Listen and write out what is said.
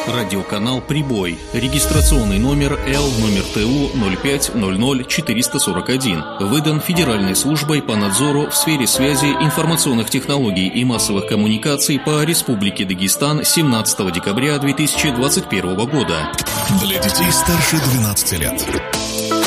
Радиоканал «Прибой». Регистрационный номер Л/ТУ 05000441. Выдан Федеральной службой по надзору в сфере связи, информационных технологий и массовых коммуникаций по Республике Дагестан 17 декабря 2021 года. Для детей старше 12 лет.